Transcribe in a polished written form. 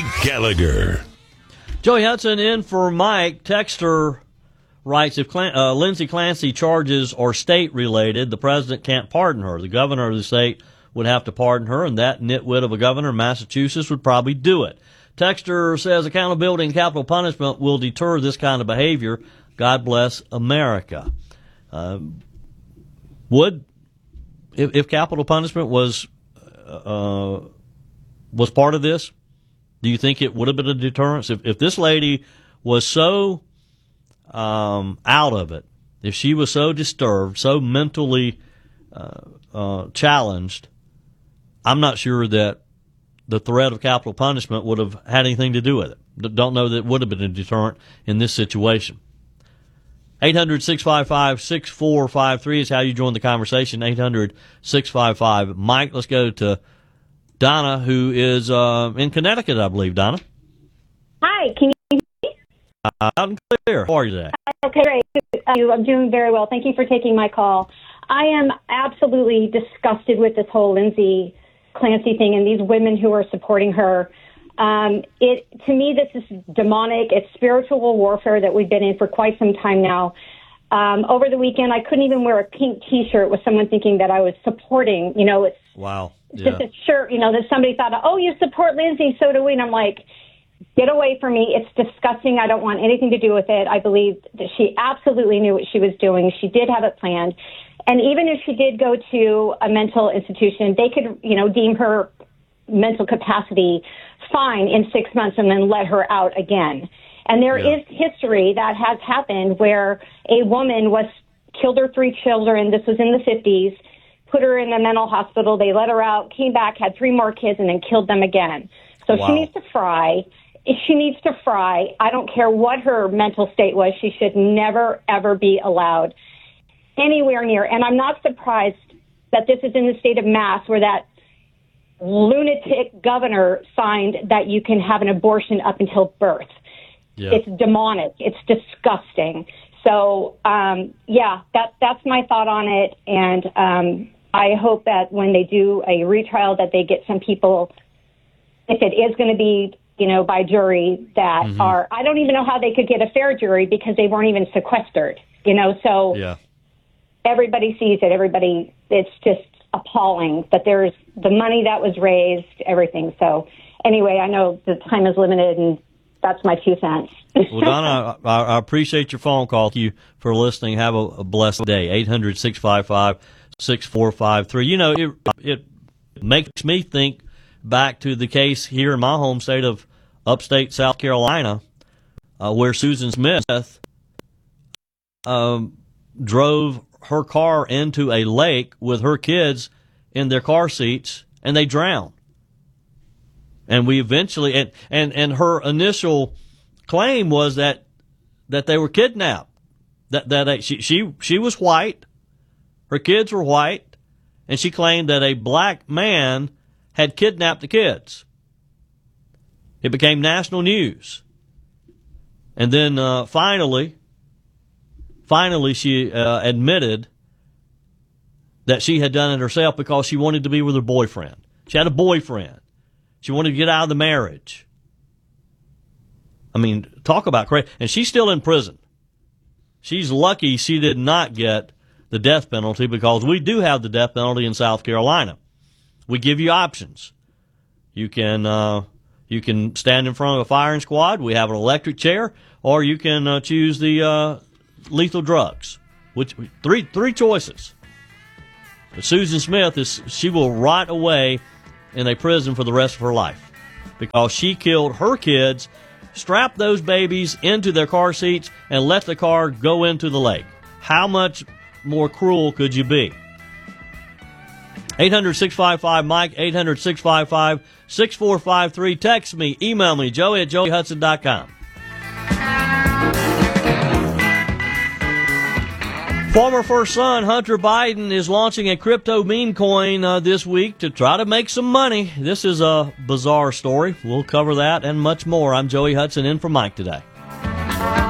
Gallagher. Joey Hudson in for Mike. Texter writes, if Lindsey Clancy charges are state-related, the president can't pardon her. The governor of the state would have to pardon her, and that nitwit of a governor in Massachusetts would probably do it. Texter says accountability and capital punishment will deter this kind of behavior. God bless America. If capital punishment was part of this, do you think it would have been a deterrence? If this lady was so out of it, if she was so disturbed, so mentally challenged, I'm not sure that the threat of capital punishment would have had anything to do with it. Don't know that it would have been a deterrent in this situation. 800-655-6453 is how you join the conversation. 800-655. Mike, let's go to Donna, who is in Connecticut, I believe. Donna? Hi, can you hear me? Loud and clear. How are you today? Okay, great. I'm doing very well. Thank you for taking my call. I am absolutely disgusted with this whole Lindsey Clancy thing and these women who are supporting her. To me, this is demonic. It's spiritual warfare that we've been in for quite some time now. Over the weekend, I couldn't even wear a pink T-shirt with someone thinking that I was supporting. It's wow. Just a shirt. That somebody thought, oh, you support Lindsey, so do we. And I'm like, get away from me. It's disgusting. I don't want anything to do with it. I believe that she absolutely knew what she was doing. She did have it planned. And even if she did go to a mental institution, they could, deem her mental capacity fine in 6 months and then let her out again. And there is history that has happened where a woman killed her 3 children. This was in the 50s, put her in a mental hospital. They let her out, came back, had 3 more kids, and then killed them again. So she needs to fry. If she needs to fry, I don't care what her mental state was. She should never, ever be allowed anywhere near. And I'm not surprised that this is in the state of Mass where that lunatic governor signed that you can have an abortion up until birth. Yeah. It's demonic. It's disgusting. So, that's my thought on it. And I hope that when they do a retrial that they get some people, if it is going to be, by jury that are, I don't even know how they could get a fair jury because they weren't even sequestered, everybody sees it. It's just appalling that there's the money that was raised, everything. So anyway, I know the time is limited and that's my 2 cents. Well, Donna, I appreciate your phone call. Thank you for listening. Have a blessed day. 800-655-6453. It makes me think back to the case here in my home state of upstate South Carolina, where Susan Smith drove her car into a lake with her kids in their car seats, and they drowned. And we eventually, and her initial claim was that they were kidnapped. That she was white, her kids were white, and she claimed that a black man had kidnapped the kids. It became national news. And then finally she admitted that she had done it herself because she wanted to be with her boyfriend. She had a boyfriend. She wanted to get out of the marriage. I mean, talk about crazy. And she's still in prison. She's lucky she did not get the death penalty because we do have the death penalty in South Carolina. We give you options. You can stand in front of a firing squad. We have an electric chair, or you can choose the lethal drugs. Which three choices. But Susan Smith she will rot away in a prison for the rest of her life because she killed her kids, strapped those babies into their car seats, and let the car go into the lake. How much more cruel could you be? 800-655-MIKE, 800-655-6453. Text me, email me, joey@joeyhudson.com. Former First Son Hunter Biden is launching a crypto meme coin this week to try to make some money. This is a bizarre story. We'll cover that and much more. I'm Joey Hudson in for Mike today.